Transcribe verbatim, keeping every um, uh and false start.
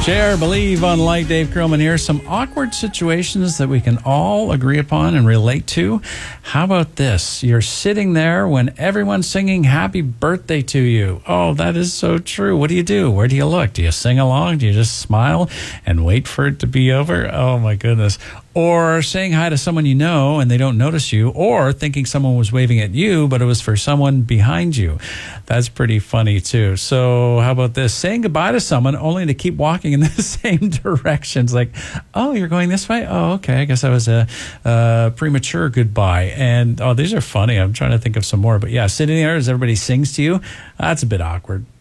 J R Believe on Light. Dave Krillman here. Some awkward situations that we can all agree upon and relate to. How about this? You're sitting there when everyone's singing happy birthday to you. Oh, that is so true. What do you do? Where do you look? Do you sing along? Do you just smile and wait for it to be over? Oh, my goodness. Or saying hi to someone you know and they don't notice you, or thinking someone was waving at you, but it was for someone behind you. That's pretty funny, too. So how about this? Saying goodbye to someone only to keep walking in the same directions. Like, oh, you're going this way? Oh, okay. I guess that was a, a premature goodbye. And, oh, these are funny. I'm trying to think of some more. But, yeah, sitting there as everybody sings to you, that's a bit awkward.